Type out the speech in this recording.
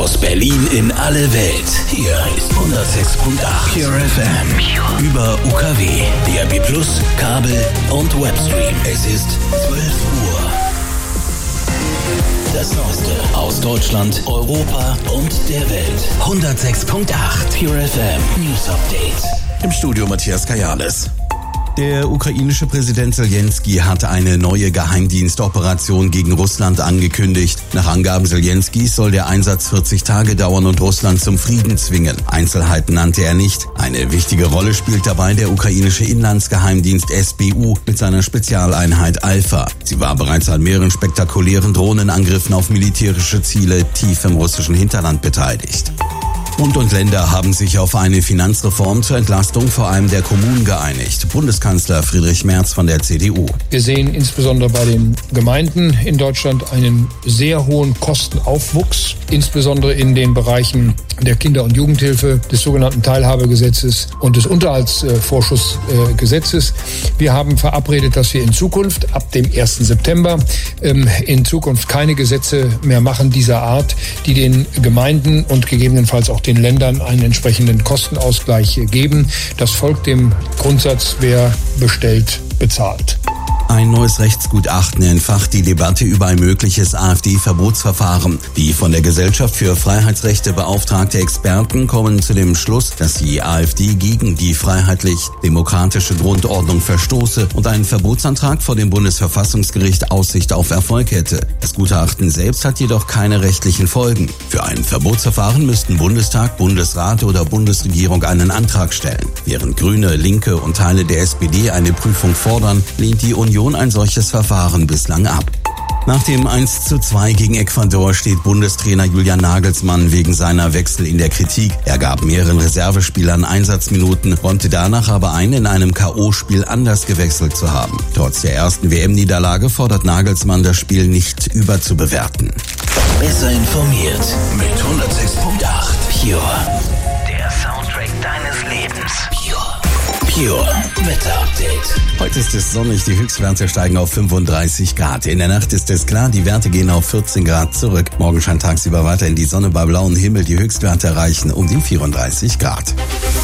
Aus Berlin in alle Welt. Hier ist 106.8 Pure FM. Über UKW, DAB+, Kabel und Webstream. Es ist 12 Uhr. Das Neueste aus Deutschland, Europa und der Welt. 106.8 Pure FM News Update. Im Studio Matthias Kajales. Der ukrainische Präsident Selenskyj hat eine neue Geheimdienstoperation gegen Russland angekündigt. Nach Angaben Selenskys soll der Einsatz 40 Tage dauern und Russland zum Frieden zwingen. Einzelheiten nannte er nicht. Eine wichtige Rolle spielt dabei der ukrainische Inlandsgeheimdienst SBU mit seiner Spezialeinheit Alpha. Sie war bereits an mehreren spektakulären Drohnenangriffen auf militärische Ziele tief im russischen Hinterland beteiligt. Bund und Länder haben sich auf eine Finanzreform zur Entlastung vor allem der Kommunen geeinigt. Bundeskanzler Friedrich Merz von der CDU. Wir sehen insbesondere bei den Gemeinden in Deutschland einen sehr hohen Kostenaufwuchs, insbesondere in den Bereichen der Kinder- und Jugendhilfe, des sogenannten Teilhabegesetzes und des Unterhaltsvorschussgesetzes. Wir haben verabredet, dass wir in Zukunft, ab dem 1. September, in Zukunft keine Gesetze mehr machen dieser Art, die den Gemeinden und gegebenenfalls auch den Ländern einen entsprechenden Kostenausgleich geben. Das folgt dem Grundsatz, wer bestellt, bezahlt. Ein neues Rechtsgutachten entfacht die Debatte über ein mögliches AfD-Verbotsverfahren. Die von der Gesellschaft für Freiheitsrechte beauftragte Experten kommen zu dem Schluss, dass die AfD gegen die freiheitlich-demokratische Grundordnung verstoße und ein Verbotsantrag vor dem Bundesverfassungsgericht Aussicht auf Erfolg hätte. Das Gutachten selbst hat jedoch keine rechtlichen Folgen. Für ein Verbotsverfahren müssten Bundestag, Bundesrat oder Bundesregierung einen Antrag stellen. Während Grüne, Linke und Teile der SPD eine Prüfung fordern, lehnt die Union ein solches Verfahren bislang ab. Nach dem 1:2 gegen Ecuador steht Bundestrainer Julian Nagelsmann wegen seiner Wechsel in der Kritik. Er gab mehreren Reservespielern Einsatzminuten, räumte danach aber ein, in einem K.O.-Spiel anders gewechselt zu haben. Trotz der ersten WM-Niederlage fordert Nagelsmann, das Spiel nicht überzubewerten. Besser informiert mit 106.8 Pure. Der Soundtrack deines Lebens. Pure Wetter Update. Heute ist es sonnig, die Höchstwerte steigen auf 35 Grad. In der Nacht ist es klar, die Werte gehen auf 14 Grad zurück. Morgen scheint tagsüber weiterhin die Sonne bei blauem Himmel. Die Höchstwerte erreichen um die 34 Grad.